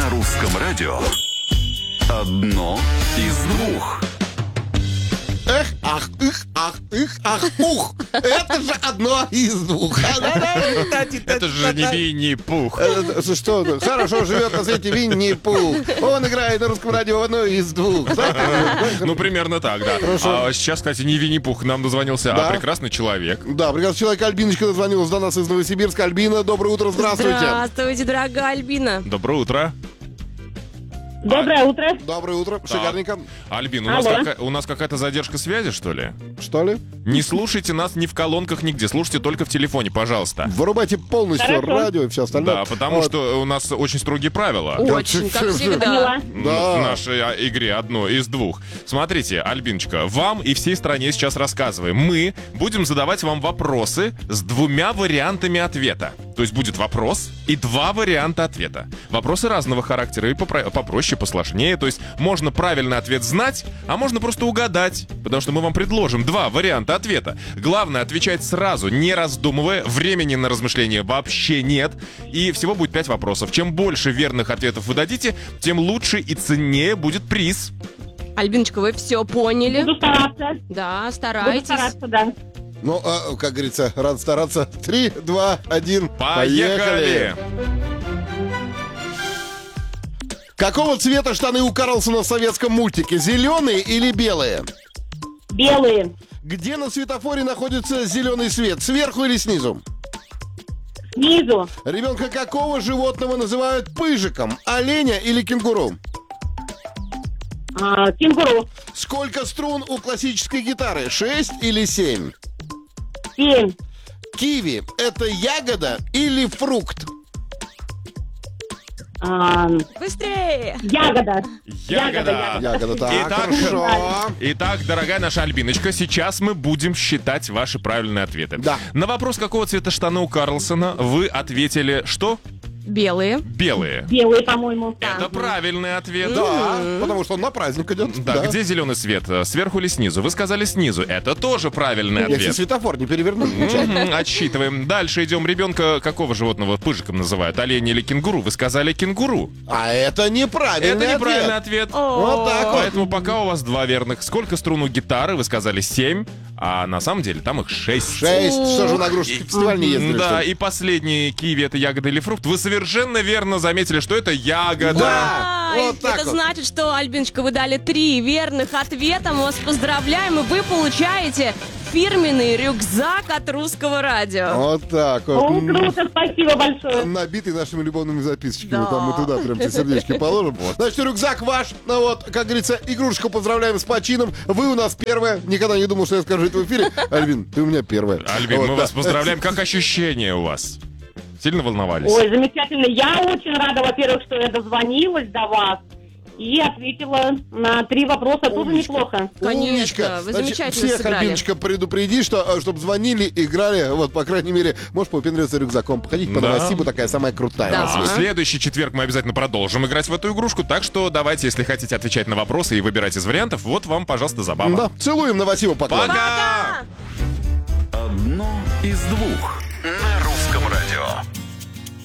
На русском радио одно из двух. Эх, ах, ух. Это же одно из двух. Это же не Винни-Пух. Что? Хорошо живет на свете Винни-Пух. Он играет на русском радио одно из двух. Ну, примерно так, да. А сейчас, кстати, не Винни-Пух нам дозвонился, а прекрасный человек. Да, прекрасный человек. Альбиночка дозвонилась до нас из Новосибирска. Альбина, доброе утро, здравствуйте. Здравствуйте, дорогая Альбина. Доброе утро. Доброе утро. Доброе утро, шикарненько. Альбин, у нас какая-то задержка связи, что ли? Что ли? Не слушайте нас ни в колонках, нигде. Слушайте только в телефоне, пожалуйста. Вырубайте полностью радио и все остальное. Да, потому что у нас очень строгие правила. Очень, как всегда. В нашей игре одно из двух. Смотрите, Альбиночка, вам и всей стране сейчас рассказываем. Мы будем задавать вам вопросы с двумя вариантами ответа. То есть будет вопрос и два варианта ответа. Вопросы разного характера и попроще, посложнее. То есть можно правильный ответ знать, а можно просто угадать. Потому что мы вам предложим два варианта ответа. Главное отвечать сразу, не раздумывая. Времени на размышления вообще нет. И всего будет 5 вопросов. Чем больше верных ответов вы дадите, тем лучше и ценнее будет приз. Альбиночка, вы все поняли? Буду стараться. Да, старайтесь. Буду стараться, да. Ну, как говорится, рад стараться. 3, 2, 1. Поехали! Какого цвета штаны у Карлсона в советском мультике? Зеленые или белые? Белые. Где на светофоре находится зеленый свет? Сверху или снизу? Снизу. Ребенка какого животного называют пыжиком? Оленя или кенгуру? Кенгуру. Сколько струн у классической гитары? 6 или 7? 7. Киви – это ягода или фрукт? Быстрее! Ягода. Ягода, так, хорошо. Итак, дорогая наша Альбиночка, сейчас мы будем считать ваши правильные ответы. Да. На вопрос, какого цвета штаны у Карлсона, вы ответили что? Белые. Белые. Белые, по-моему. Это правильный ответ. Да, потому что он на праздник идет. Да, где зеленый свет? Сверху или снизу? Вы сказали снизу. Это тоже правильный Если ответ. светофор не перевернул. Отсчитываем. Дальше идем. Ребенка какого животного пыжиком называют? Олень или кенгуру? Вы сказали кенгуру. А это неправильный Это ответ. неправильный ответ. Вот так вот. Поэтому пока у вас 2 верных. Сколько струн у гитары? Вы сказали 7. А на самом деле там их 6. 6. Что же, на Грушинский фестиваль не ездили? Да, что ли? и последний киви — это ягода или фрукт. Вы совершенно верно заметили, что это ягода. Да. Ай, Вот так это вот. значит, что, Альбиночка, вы дали 3 верных ответа. Мы вас поздравляем, и вы получаете фирменный рюкзак от Русского радио. Вот так О, вот. круто, спасибо большое. Набитый нашими любовными записочками. Да. Там мы туда прям все сердечки положим. Значит, рюкзак ваш. Ну вот, как говорится, игрушечку поздравляем с почином. Вы у нас первая. Никогда не думал, что я скажу это в эфире. Альбин, ты у меня первая. Альбин, Вот, мы да. вас поздравляем. Как ощущения у вас? Сильно волновались? Ой, замечательно. Я очень рада, во-первых, что я дозвонилась до вас и ответила на 3 вопроса. Тоже Умничка. неплохо. Конечно, Умничка. вы Значит, замечательно всех, сыграли. Альбиночка, предупреди, чтобы звонили, играли. Вот, по крайней мере, можешь поупендриться рюкзаком, походить по Да. Новосибу, такая самая крутая. Да. на свете. В следующий четверг мы обязательно продолжим играть в эту игрушку, так что давайте, если хотите отвечать на вопросы и выбирать из вариантов, вот вам, пожалуйста, забава. Да, целуем Новосибу, пока. Пока! Одно из двух. На